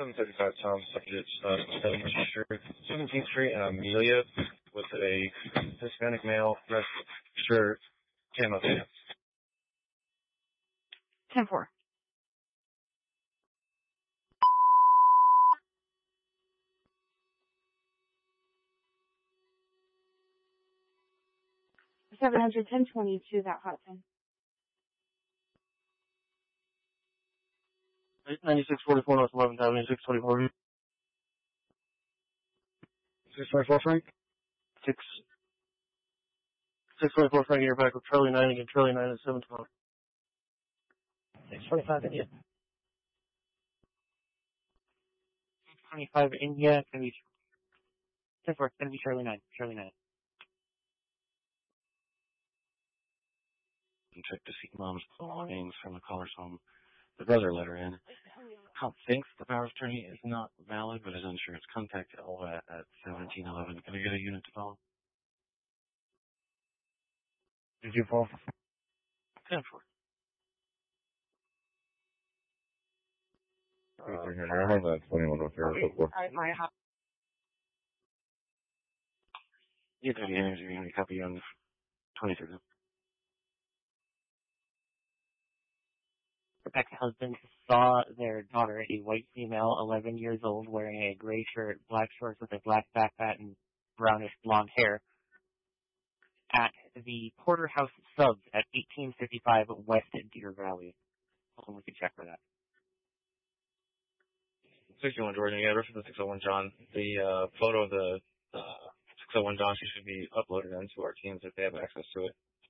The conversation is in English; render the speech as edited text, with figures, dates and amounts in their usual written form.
735 Tom Subject, 17th Street and Amelia with a Hispanic male, red shirt, camo pants. 10-4. $710.22 that hot thing. 9644 North 11th Avenue, 624. 624 Frank? 624 Frank, you're back with Charlie 9 again. Charlie 9 is 712. 645 India. 625 India, it's going to be 10-4, it's going to be Charlie 9. Charlie 9. And check to see mom's belongings from the caller's home. The brother let her in. Cop thinks the power of attorney is not valid, but is unsure. It's contact Elva at 1711. Can I get a unit to call? Did you fall? 10-4. That's 21 with your You have any copy on 23rd. Rebecca's husband saw their daughter, a white female, 11 years old, wearing a gray shirt, black shorts with a black backpack and brownish blonde hair, at the Porterhouse Subs at 1855 West Deer Valley. Hold on, we can check for that. 61 Jordan, yeah, reference to 601 John. The photo of the 601 John, she should be uploaded into our teams if they have access to it.